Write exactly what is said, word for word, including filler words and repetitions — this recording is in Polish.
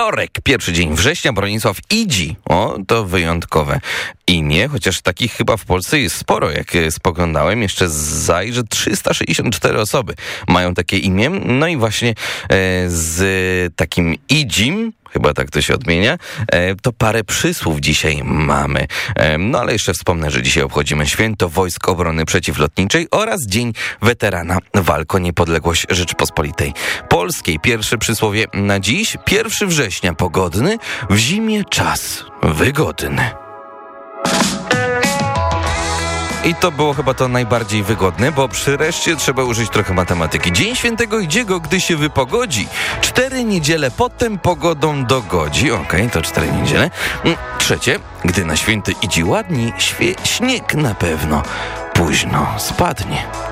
wtorek, pierwszy dzień września, Bronisław Idzi. O, to wyjątkowe imię, chociaż takich chyba w Polsce jest sporo, jak spoglądałem. Jeszcze zajrzę, trzysta sześćdziesiąt cztery osoby mają takie imię. No i właśnie e, z takim Idzim, chyba tak to się odmienia, e, to parę przysłów dzisiaj mamy. E, no ale jeszcze wspomnę, że dzisiaj obchodzimy Święto Wojsk Obrony Przeciwlotniczej oraz Dzień Weterana Walk o Niepodległość Rzeczypospolitej Polskiej. Pierwsze przysłowie na dziś. pierwszego września pogodny, w zimie czas wygodny. I to było chyba to najbardziej wygodne, bo przy reszcie trzeba użyć trochę matematyki. Dzień Świętego Idziego, gdy się wypogodzi. Cztery niedziele potem pogodą dogodzi. Okej, okay, to cztery niedziele. Trzecie, gdy na Święty Idzi ładni, świe- śnieg na pewno późno spadnie.